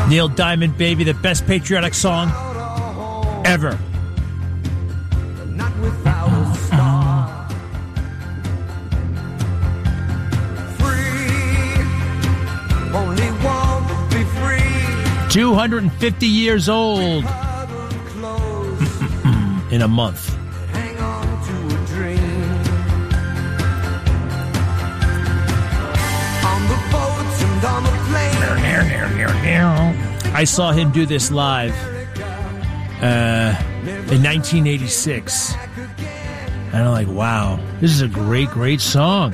Neil Diamond, Baby, the best patriotic song ever. Not without a star. Free, only want to be free. 250 years old in a month. Hang on to a dream. On the boats and on the plane. I saw him do this live in 1986. And I'm like, wow, this is a great, great song.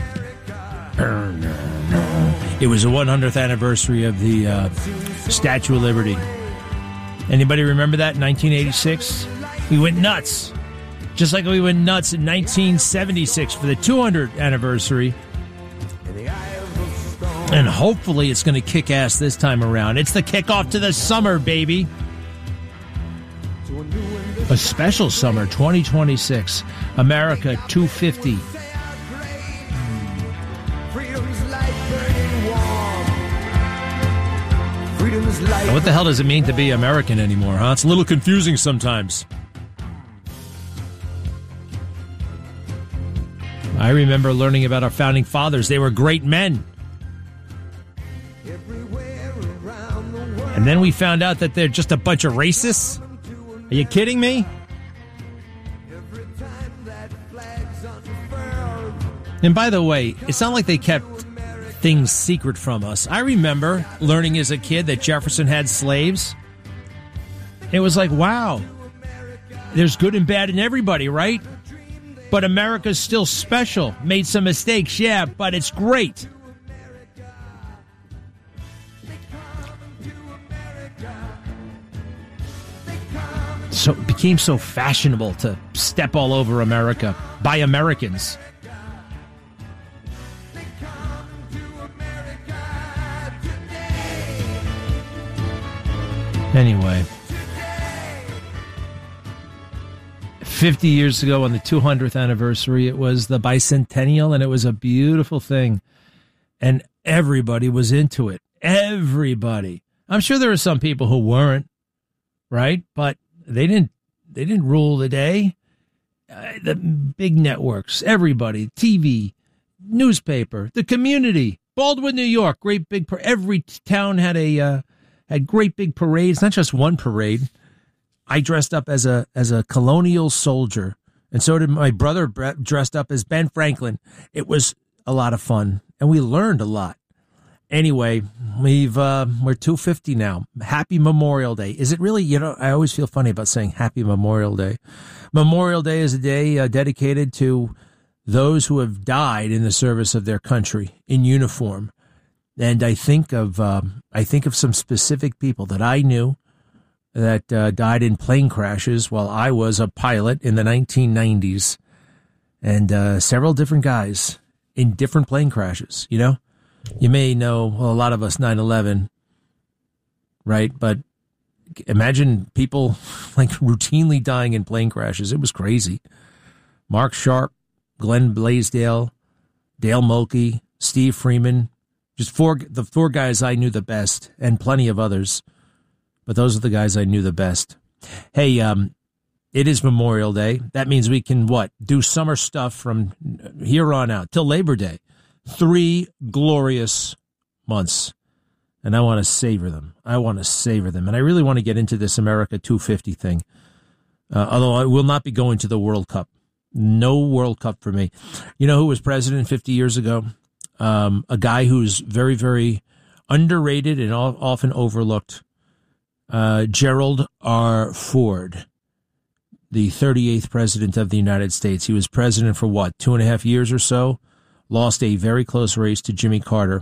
It was the 100th anniversary of the Statue of Liberty. Anybody remember that in 1986? We went nuts. Just like we went nuts in 1976 for the 200th anniversary. And hopefully it's going to kick ass this time around. It's the kickoff to the summer, baby. A special summer, 2026. America 250. Now, what the hell does it mean to be American anymore, huh? It's a little confusing sometimes. I remember learning about our founding fathers. They were great men. And then we found out that they're just a bunch of racists. Are you kidding me? And by the way, it's not like they kept things secret from us. I remember learning as a kid that Jefferson had slaves. It was like, wow, there's good and bad in everybody, right? But America's still special. Made some mistakes, yeah, but it's great. So it became so fashionable to step all over America by Americans. Anyway, 50 years ago on the 200th anniversary, it was the bicentennial, and it was a beautiful thing. And everybody was into it. Everybody. I'm sure there were some people who weren't, right? But they didn't rule the day. The big networks, everybody, TV, newspaper, the community, Baldwin, New York, great big. Every town had had great big parades, not just one parade. I dressed up as a colonial soldier, and so did my brother. Dressed up as Ben Franklin. It was a lot of fun, and we learned a lot. Anyway, we're 250 now. Happy Memorial Day. Is it really? I always feel funny about saying Happy Memorial Day. Memorial Day is a day dedicated to those who have died in the service of their country in uniform. And I think of some specific people that I knew that died in plane crashes while I was a pilot in the 1990s, and several different guys in different plane crashes. You may know, well, a lot of us 9/11, right? But imagine people like routinely dying in plane crashes. It was crazy. Mark Sharp, Glenn Blaisdell, Dale Mulkey, Steve Freeman, just the four guys I knew the best, and plenty of others. But those are the guys I knew the best. Hey, it is Memorial Day. That means we can, do summer stuff from here on out till Labor Day. 3 glorious months. And I want to savor them. And I really want to get into this America 250 thing. Although I will not be going to the World Cup. No World Cup for me. You know who was president 50 years ago? A guy who's very, very underrated and often overlooked. Gerald R. Ford, the 38th president of the United States. He was president for 2.5 years or so? Lost a very close race to Jimmy Carter.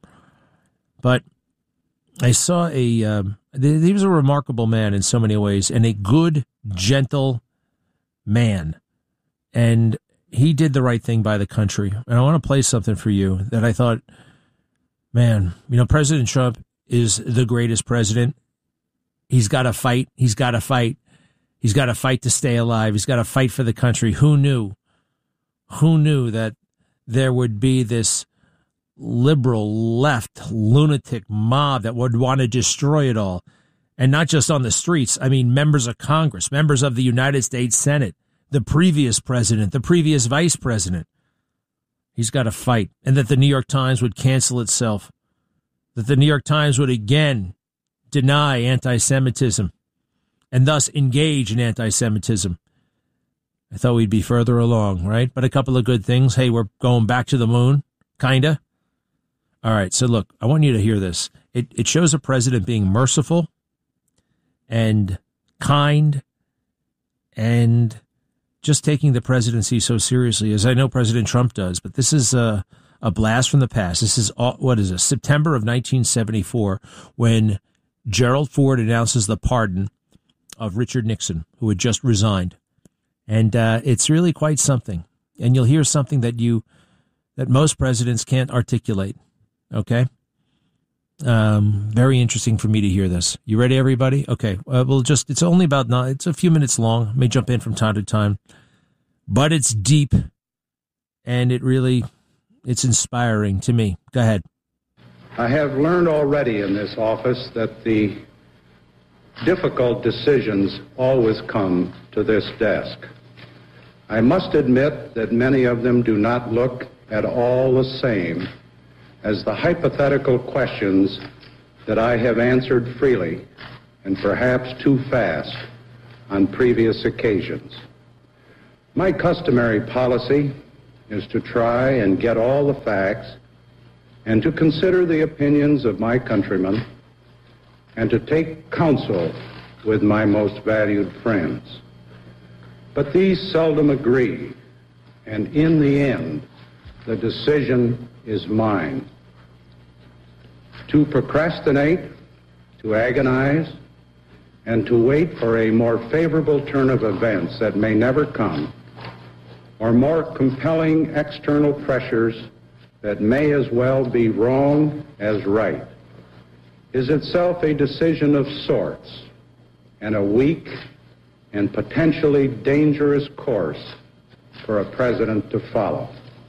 But I saw he was a remarkable man in so many ways, and a good, gentle man. And he did the right thing by the country. And I want to play something for you that I thought, man, President Trump is the greatest president. He's got to fight. He's got to fight. He's got to fight to stay alive. He's got to fight for the country. Who knew that there would be this liberal left lunatic mob that would want to destroy it all. And not just on the streets. I mean, members of Congress, members of the United States Senate, the previous president, the previous vice president. He's got to fight. And that the New York Times would cancel itself. That the New York Times would again deny anti-Semitism and thus engage in anti-Semitism. I thought we'd be further along, right? But a couple of good things. Hey, we're going back to the moon, kinda. All right, so look, I want you to hear this. It shows a president being merciful and kind and just taking the presidency so seriously, as I know President Trump does. But this is a blast from the past. This is, September of 1974, when Gerald Ford announces the pardon of Richard Nixon, who had just resigned. And it's really quite something. And you'll hear something that most presidents can't articulate. Okay? Very interesting for me to hear this. You ready, everybody? Okay. It's only it's a few minutes long. I may jump in from time to time, but it's deep and it's inspiring to me. Go ahead. I have learned already in this office that the difficult decisions always come to this desk. I must admit that many of them do not look at all the same as the hypothetical questions that I have answered freely and perhaps too fast on previous occasions. My customary policy is to try and get all the facts and to consider the opinions of my countrymen and to take counsel with my most valued friends. But these seldom agree, and in the end, the decision is mine. To procrastinate, to agonize, and to wait for a more favorable turn of events that may never come, or more compelling external pressures that may as well be wrong as right, is itself a decision of sorts and a weak and potentially dangerous course for a president to follow.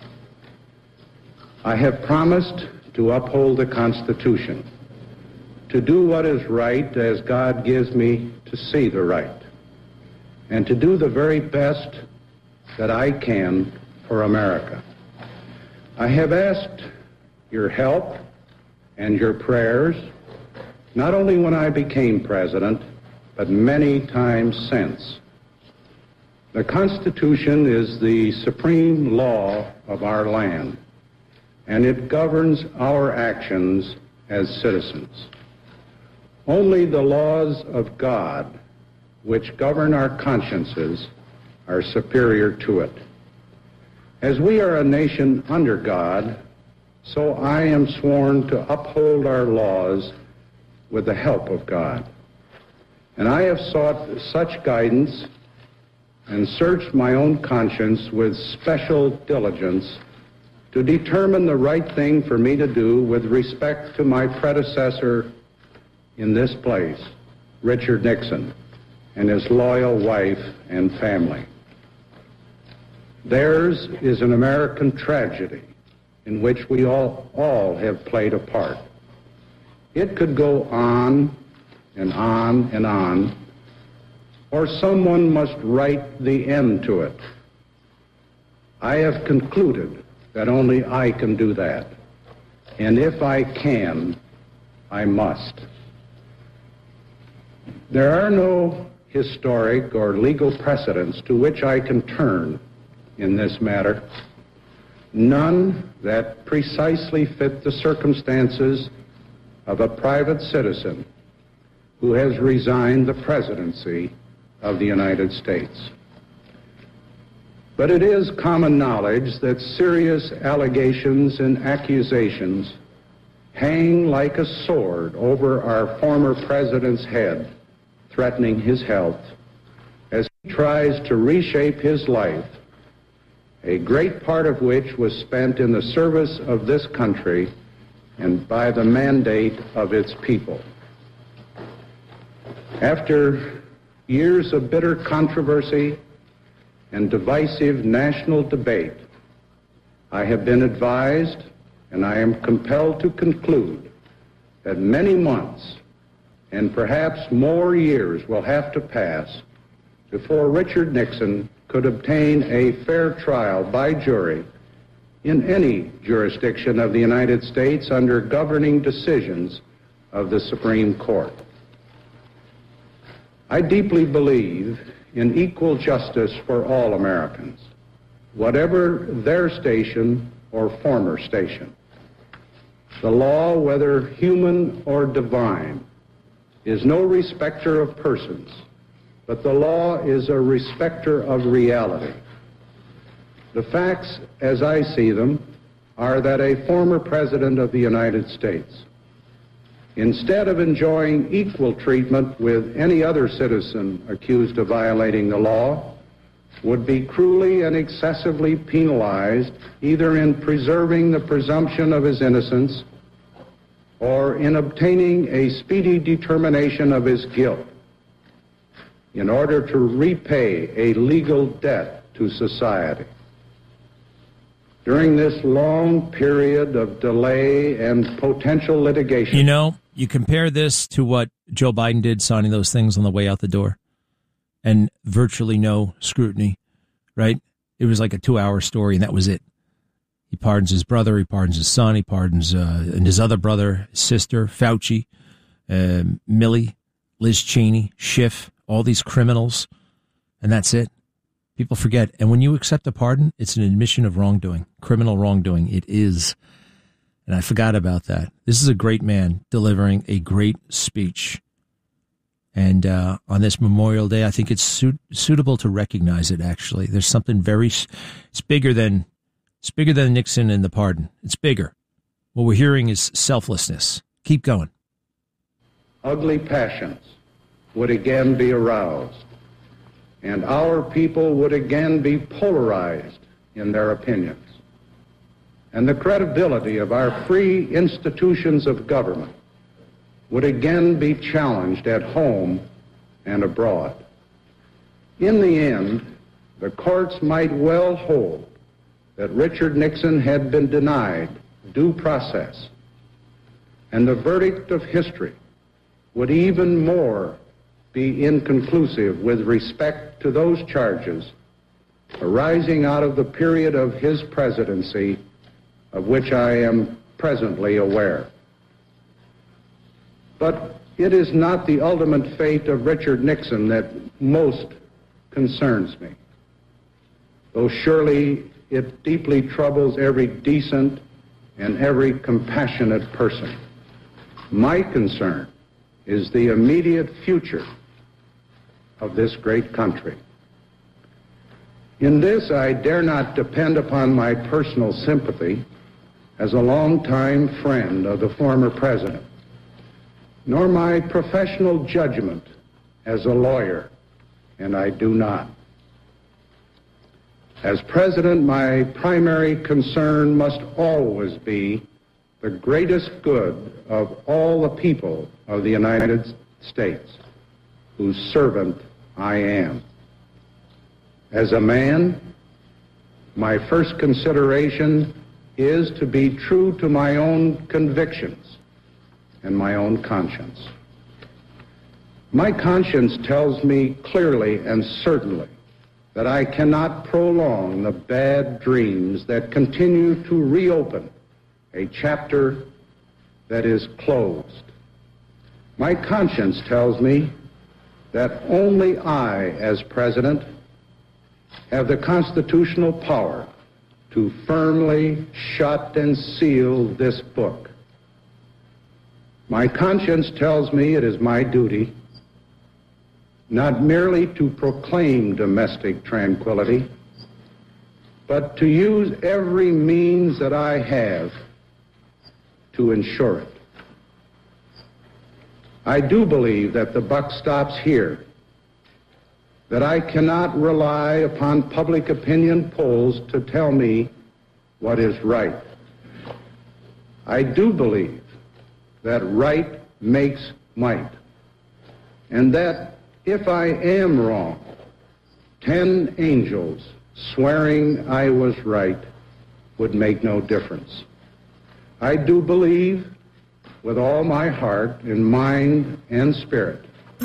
I have promised to uphold the Constitution, to do what is right as God gives me to see the right, and to do the very best that I can for America. I have asked your help and your prayers, not only when I became president, but many times since. The Constitution is the supreme law of our land, and it governs our actions as citizens. Only the laws of God, which govern our consciences, are superior to it. As we are a nation under God, so I am sworn to uphold our laws with the help of God. And I have sought such guidance and searched my own conscience with special diligence to determine the right thing for me to do with respect to my predecessor in this place, Richard Nixon, and his loyal wife and family. Theirs is an American tragedy in which we all have played a part. It could go on and on and on, or someone must write the end to it. I have concluded that only I can do that, and if I can, I must. There are no historic or legal precedents to which I can turn in this matter, none that precisely fit the circumstances of a private citizen who has resigned the presidency of the United States. But it is common knowledge that serious allegations and accusations hang like a sword over our former president's head, threatening his health as he tries to reshape his life, a great part of which was spent in the service of this country and by the mandate of its people. After years of bitter controversy and divisive national debate, I have been advised and I am compelled to conclude that many months and perhaps more years will have to pass before Richard Nixon could obtain a fair trial by jury in any jurisdiction of the United States under governing decisions of the Supreme Court. I deeply believe in equal justice for all Americans, whatever their station or former station. The law, whether human or divine, is no respecter of persons, but the law is a respecter of reality. The facts, as I see them, are that a former president of the United States, instead of enjoying equal treatment with any other citizen accused of violating the law, would be cruelly and excessively penalized either in preserving the presumption of his innocence or in obtaining a speedy determination of his guilt in order to repay a legal debt to society. During this long period of delay and potential litigation... You know, you compare this to what Joe Biden did, signing those things on the way out the door, and virtually no scrutiny, right? It was like a 2-hour story, and that was it. He pardons his brother, he pardons his son, he pardons and his other brother, his sister, Fauci, Milley, Liz Cheney, Schiff, all these criminals, and that's it. People forget. And when you accept a pardon, it's an admission of wrongdoing, criminal wrongdoing. It is. And I forgot about that. This is a great man delivering a great speech. And on this Memorial Day, I think it's suitable to recognize it, actually. There's something it's bigger than Nixon and the pardon. It's bigger. What we're hearing is selflessness. Keep going. Ugly passions would again be aroused, and our people would again be polarized in their opinions. And the credibility of our free institutions of government would again be challenged at home and abroad. In the end, the courts might well hold that Richard Nixon had been denied due process, and the verdict of history would even more be inconclusive with respect to those charges arising out of the period of his presidency of which I am presently aware. But it is not the ultimate fate of Richard Nixon that most concerns me, though surely it deeply troubles every decent and every compassionate person. My concern is the immediate future of this great country. In this, I dare not depend upon my personal sympathy as a longtime friend of the former president, nor my professional judgment as a lawyer, and I do not. As president, my primary concern must always be the greatest good of all the people of the United States, whose servant I am. As a man, my first consideration is to be true to my own convictions and my own conscience. My conscience tells me clearly and certainly that I cannot prolong the bad dreams that continue to reopen a chapter that is closed. My conscience tells me that only I, as president, have the constitutional power to firmly shut and seal this book. My conscience tells me it is my duty not merely to proclaim domestic tranquility, but to use every means that I have to ensure it. I do believe that the buck stops here, that I cannot rely upon public opinion polls to tell me what is right. I do believe that right makes might, and that if I am wrong, 10 angels swearing I was right would make no difference. I do believe with all my heart in mind and spirit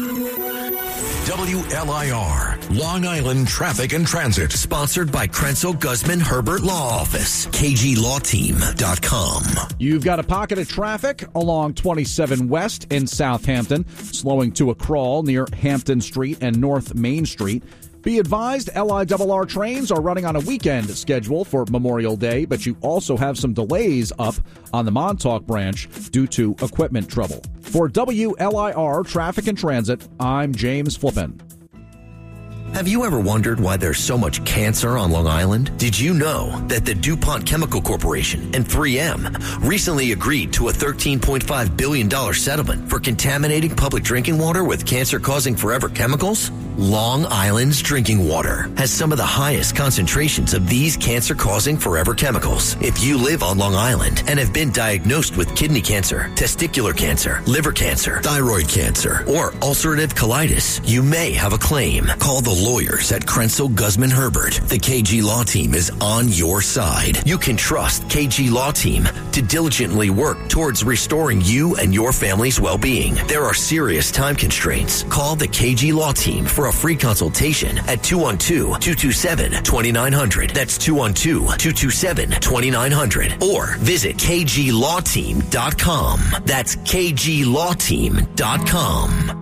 WLIR, Long Island Traffic and Transit. Sponsored by Krenzel Guzman Herbert Law Office. KGLawTeam.com. You've got a pocket of traffic along 27 West in Southampton, slowing to a crawl near Hampton Street and North Main Street. Be advised, LIRR trains are running on a weekend schedule for Memorial Day, but you also have some delays up on the Montauk branch due to equipment trouble. For WLIR Traffic and Transit, I'm James Flippin. Have you ever wondered why there's so much cancer on Long Island? Did you know that the DuPont Chemical Corporation and 3M recently agreed to a $13.5 billion settlement for contaminating public drinking water with cancer-causing forever chemicals? Long Island's drinking water has some of the highest concentrations of these cancer-causing forever chemicals. If you live on Long Island and have been diagnosed with kidney cancer, testicular cancer, liver cancer, thyroid cancer, or ulcerative colitis, you may have a claim. Call the lawyers at Krenzel Guzman Herbert. The KG Law Team is on your side. You can trust KG Law Team to diligently work towards restoring you and your family's well-being. There are serious time constraints. Call the KG Law Team for a free consultation at 212-227-2900. That's 212-227-2900. Or visit KGLawTeam.com. That's KGLawTeam.com.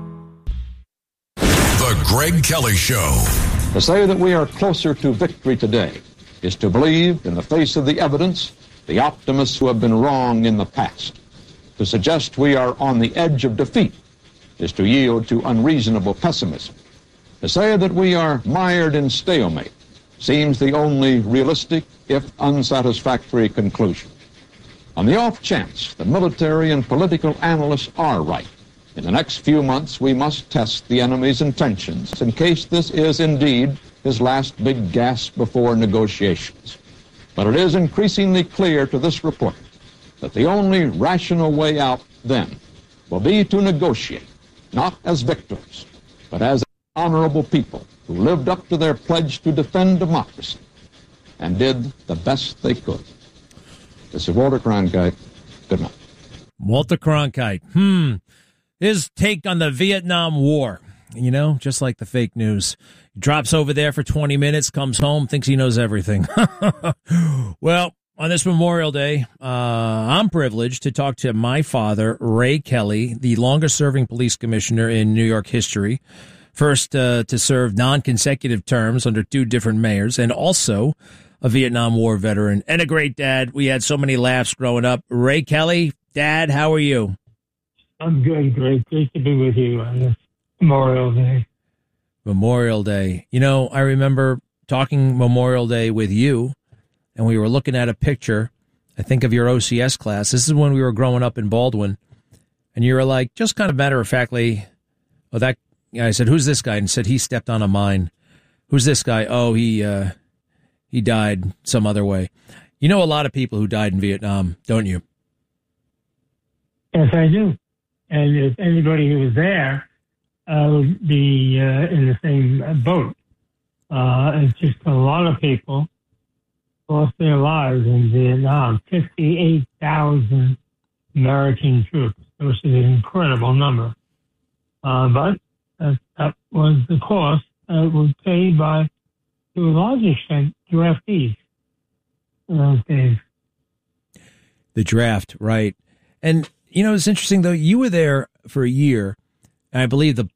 The Greg Kelly Show. To say that we are closer to victory today is to believe, in the face of the evidence, the optimists who have been wrong in the past. To suggest we are on the edge of defeat is to yield to unreasonable pessimism. To say that we are mired in stalemate seems the only realistic, if unsatisfactory, conclusion. On the off chance the military and political analysts are right, in the next few months we must test the enemy's intentions in case this is indeed his last big gasp before negotiations. But it is increasingly clear to this report that the only rational way out then will be to negotiate, not as victors, but as honorable people who lived up to their pledge to defend democracy and did the best they could. This is Walter Cronkite. Good night. Walter Cronkite. His take on the Vietnam War. You know, just like the fake news. He drops over there for 20 minutes, comes home, thinks he knows everything. Well, on this Memorial Day, I'm privileged to talk to my father, Ray Kelly, the longest-serving police commissioner in New York history. First to serve non-consecutive terms under two different mayors, and also a Vietnam War veteran and a great dad. We had so many laughs growing up. Ray Kelly, Dad, how are you? I'm good, Greg. Great to be with you on this Memorial Day. Memorial Day. You know, I remember talking Memorial Day with you, and we were looking at a picture, I think, of your OCS class. This is when we were growing up in Baldwin, and you were like, just kind of matter-of-factly, oh, that. I said, who's this guy? And said, he stepped on a mine. Who's this guy? Oh, he died some other way. You know a lot of people who died in Vietnam, don't you? Yes, I do. And if anybody who was there would be in the same boat. It's just a lot of people lost their lives in Vietnam. 58,000 American troops, which is an incredible number. But that was the cost that was paid by, to a large extent, draftees in those days. The draft, right. And, you know, it's interesting, though, you were there for a year, and I believe the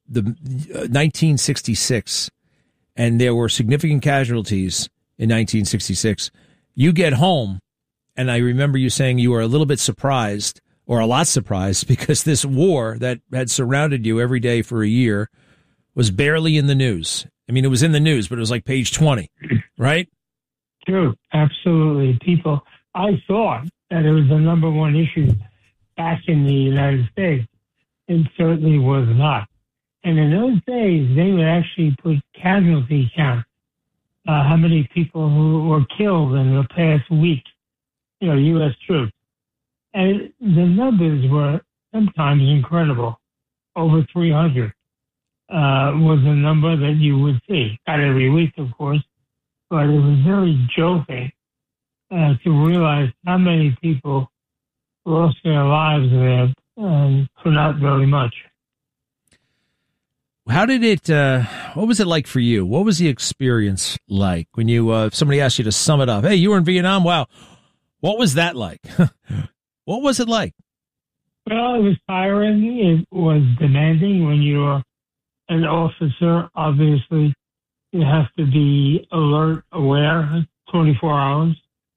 1966, and there were significant casualties in 1966. You get home, and I remember you saying you were a little bit surprised, or a lot surprised, because this war that had surrounded you every day for a year was barely in the news. I mean, it was in the news, but it was like page 20, right? True, absolutely. I thought that it was the number one issue back in the United States. It certainly was not. And in those days, they would actually put casualty counts, how many people who were killed in the past week, U.S. troops. And the numbers were sometimes incredible. Over 300 was a number that you would see. Not every week, of course, but it was very jolting to realize how many people lost their lives there for not very much. How did it, what was it like for you? What was the experience like when you, somebody asked you to sum it up? Hey, you were in Vietnam? Wow. What was that like? What was it like? Well, it was tiring. It was demanding. When you're an officer, obviously, you have to be alert, aware, 24 hours.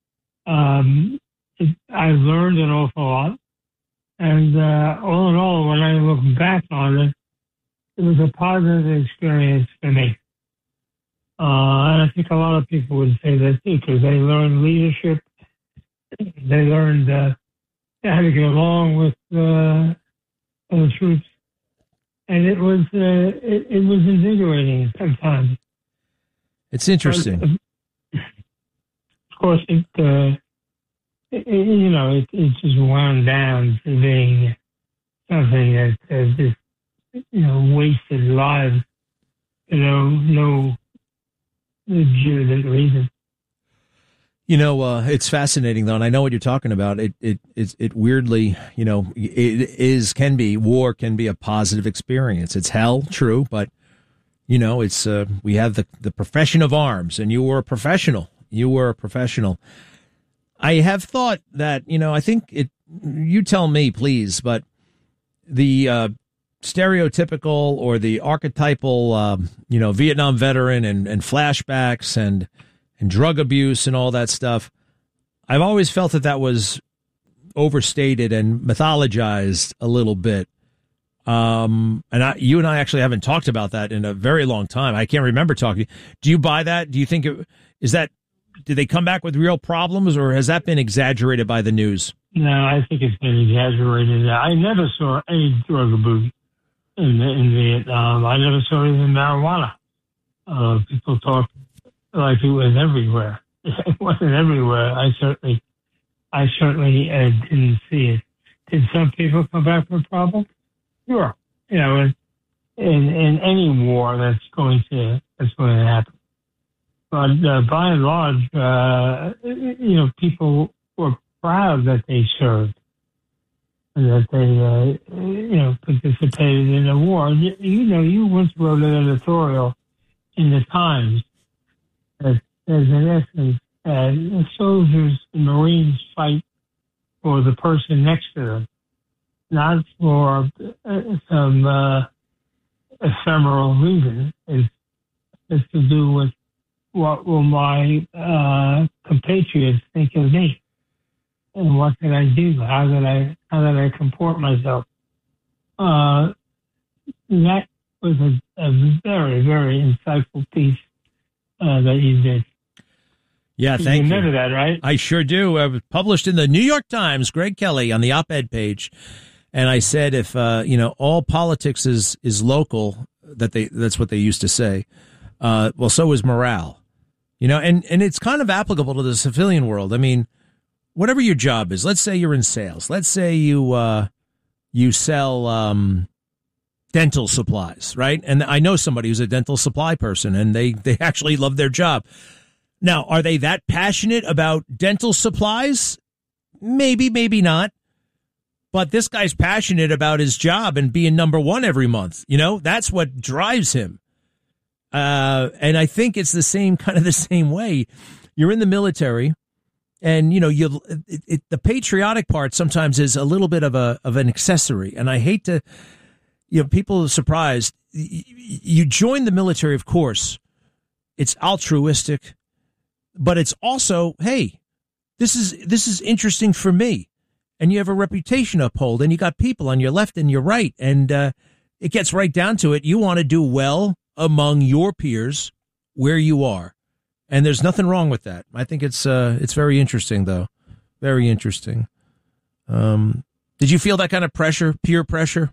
I learned an awful lot. And all in all, when I look back on it, it was a positive experience for me. And I think a lot of people would say that too, because they learned leadership. They learned how to get along with the troops. And it was invigorating sometimes. It's interesting. Of course, it just wound down to being something that just, wasted lives, no legitimate reason. It's fascinating though, and I know what you're talking about. It weirdly, can be a positive experience. It's hell, true, but it's we have the profession of arms, and you were a professional. I have thought that, I think you tell me, please, but the stereotypical or the archetypal, Vietnam veteran and flashbacks and drug abuse and all that stuff, I've always felt that was overstated and mythologized a little bit. And you and I actually haven't talked about that in a very long time. I can't remember talking. Do you buy that? Do you think did they come back with real problems, or has that been exaggerated by the news? No, I think it's been exaggerated. I never saw any drug abuse in Vietnam. I never saw even marijuana. People talk like it was everywhere. It wasn't everywhere. I certainly didn't see it. Did some people come back with problems? Sure. In any war, that's going to happen. But by and large, people were proud that they served and that they, participated in the war. And, you once wrote an editorial in the Times that says, in essence, the soldiers and Marines fight for the person next to them, not for some ephemeral reason. It's to do with what will my compatriots think of me, and what can I do? How did I comport myself? That was a very, very insightful piece that you did. Yeah, thank you. Remember that, right? I sure do. It was published in the New York Times, Greg Kelly, on the op-ed page. And I said, if all politics is local, that's what they used to say. Well, so is morale. And it's kind of applicable to the civilian world. I mean, whatever your job is, let's say you're in sales. Let's say you sell dental supplies, right? And I know somebody who's a dental supply person, and they actually love their job. Now, are they that passionate about dental supplies? Maybe, maybe not. But this guy's passionate about his job and being number one every month. That's what drives him. And I think it's the same way. You're in the military, and the patriotic part sometimes is a little bit of an accessory. And I hate to, people are surprised. You join the military, of course. It's altruistic, but it's also, hey, this is interesting for me. And you have a reputation to uphold, and you got people on your left and your right, and it gets right down to it. You want to do well among your peers where you are, and there's nothing wrong with that. I think it's very interesting, though, very interesting. Did you feel that kind of pressure, peer pressure?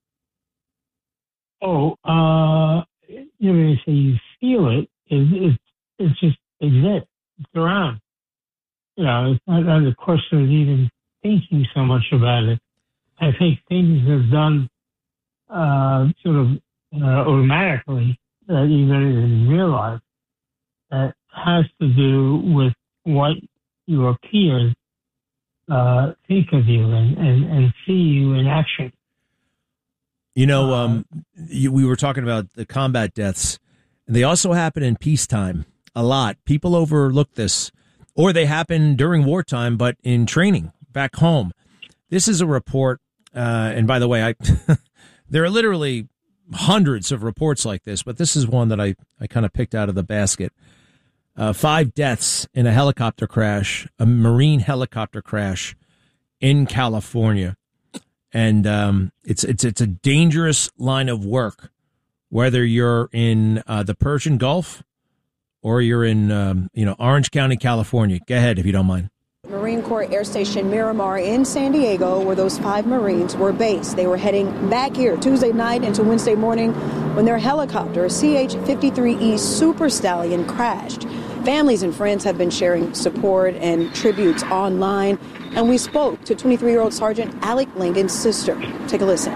Oh, you say you feel it. It's just exists. It's around. It's not a question of even thinking so much about it. I think things are done automatically that you don't even realize. That has to do with what your peers think of you and see you in action. You know, we were talking about the combat deaths, and they also happen in peacetime a lot. People overlook this, or they happen during wartime, but in training back home. This is a report, and by the way, there are literally hundreds of reports like this, but this is one that I kind of picked out of the basket. 5 deaths in a helicopter crash, a Marine helicopter crash in California. And it's a dangerous line of work, whether you're in the Persian Gulf or you're in Orange County, California. Go ahead if you don't mind. Marine Corps Air Station Miramar in San Diego, where those 5 Marines were based. They were heading back here Tuesday night into Wednesday morning when their helicopter, a CH-53E Super Stallion, crashed. Families and friends have been sharing support and tributes online, and we spoke to 23-year-old Sergeant Alec Lincoln's sister. Take a listen.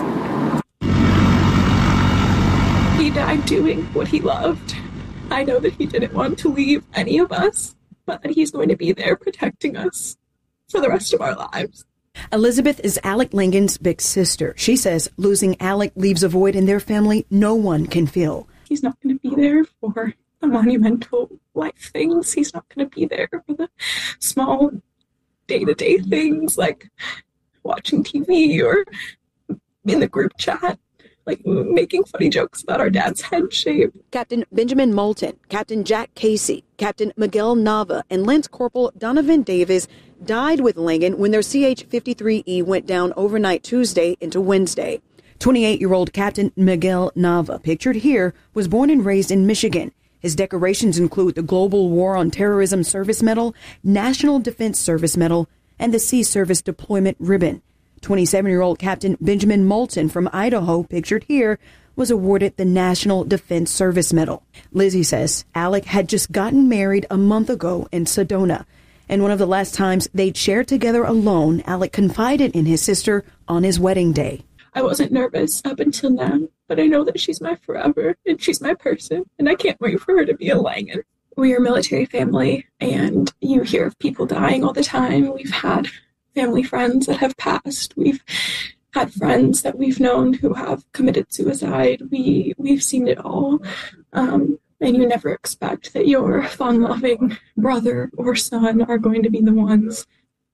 He died doing what he loved. I know that he didn't want to leave any of us, but that he's going to be there protecting us for the rest of our lives. Elizabeth is Alec Lincoln's big sister. She says losing Alec leaves a void in their family no one can fill. He's not going to be there for the monumental life things. He's not going to be there for the small day-to-day things like watching TV or in the group chat, like making funny jokes about our dad's head shape. Captain Benjamin Moulton, Captain Jack Casey, Captain Miguel Nava, and Lance Corporal Donovan Davis died with Lincoln when their CH-53E went down overnight Tuesday into Wednesday. 28-year-old Captain Miguel Nava, pictured here, was born and raised in Michigan. His decorations include the Global War on Terrorism Service Medal, National Defense Service Medal, and the Sea Service Deployment Ribbon. 27-year-old Captain Benjamin Moulton from Idaho, pictured here, was awarded the National Defense Service Medal. Lizzie says Alec had just gotten married a month ago in Sedona, and one of the last times they'd shared together alone, Alec confided in his sister on his wedding day. I wasn't nervous up until now, but I know that she's my forever, and she's my person, and I can't wait for her to be a Langan. We are a military family, and you hear of people dying all the time. We've had family friends that have passed. We've had friends that we've known who have committed suicide. We've seen it all, and you never expect that your fun-loving brother or son are going to be the ones.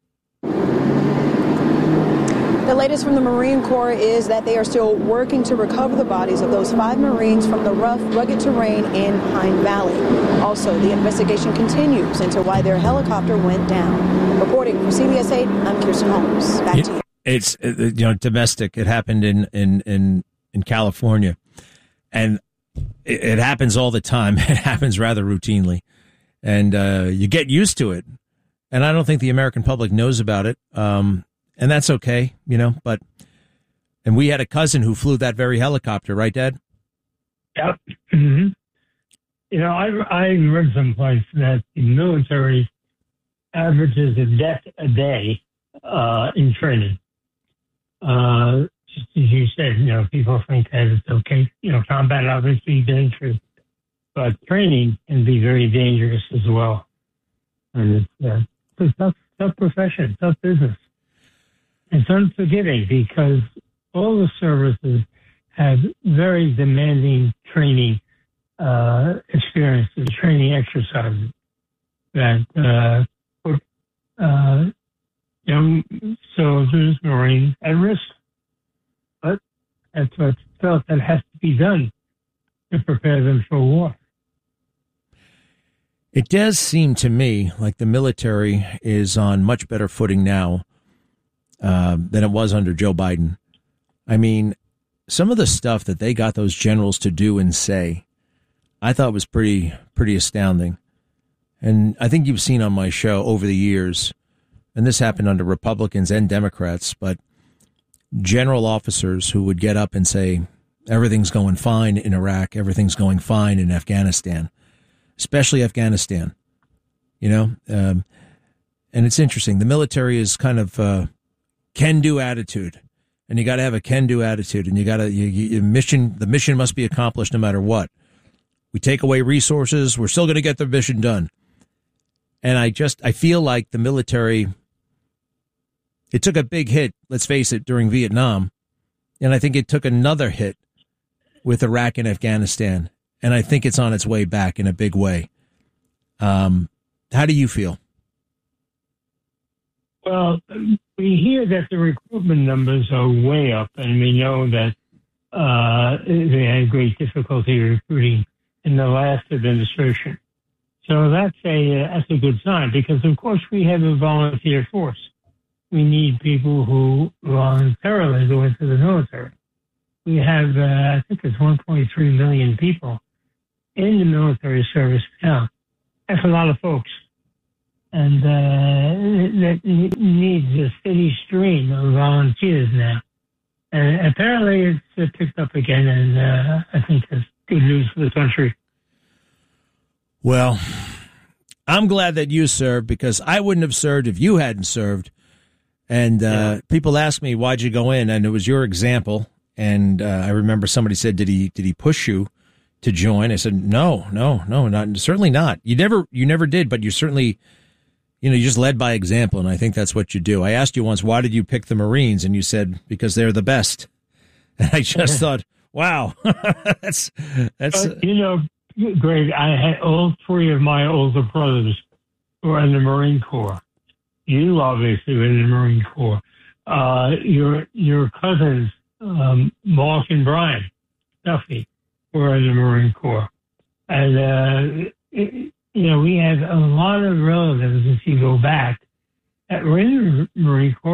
The latest from the Marine Corps is that they are still working to recover the bodies of those 5 Marines from the rough, rugged terrain in Pine Valley. Also, the investigation continues into why their helicopter went down. Reporting for CBS 8, I'm Kirsten Holmes. Back to you. It's domestic. It happened in California, and it happens all the time. It happens rather routinely, and you get used to it. And I don't think the American public knows about it. And that's okay, but, and we had a cousin who flew that very helicopter, right, Dad? Yep. Mm-hmm. I read someplace that the military averages a death a day in training. Just as you said, people think that it's okay. Combat obviously dangerous, but training can be very dangerous as well. And it's a tough profession, tough business. It's unforgiving because all the services have very demanding training experiences, training exercises that put young soldiers, Marines at risk. But that's what's felt that has to be done to prepare them for war. It does seem to me like the military is on much better footing now than it was under Joe Biden. I mean, some of the stuff that they got those generals to do and say, I thought was pretty astounding. And I think you've seen on my show over the years, and this happened under Republicans and Democrats, but general officers who would get up and say, everything's going fine in Iraq, everything's going fine in Afghanistan, especially Afghanistan, and it's interesting. The military is kind of can-do attitude, and you got to have a can-do attitude, and the mission must be accomplished no matter what. We take away resources, we're still going to get the mission done. And I feel like the military It took a big hit, let's face it, during Vietnam. And I think it took another hit with Iraq and Afghanistan. And I think it's on its way back in a big way. How do you feel? Well, we hear that the recruitment numbers are way up, and we know that they had great difficulty recruiting in the last administration. So that's a good sign, because, of course, we have a volunteer force. We need people who voluntarily go into the military. We have, I think it's 1.3 million people in the military service now. That's a lot of folks. And that needs a steady stream of volunteers now. And apparently it's picked up again, and I think that's good news for the country. Well, I'm glad that you served, because I wouldn't have served if you hadn't served. And people ask me, why'd you go in? And it was your example. And I remember somebody said, did he push you to join? I said, no, certainly not. You never did, but you certainly, you just led by example. And I think that's what you do. I asked you once, why did you pick the Marines? And you said, because they're the best. And I just thought, wow, that's. Greg, I had all three of my older brothers who were in the Marine Corps. You obviously were in the Marine Corps. Your cousins, Mark and Brian Duffy, were in the Marine Corps. And, we had a lot of relatives, if you go back, that were in the Marine Corps.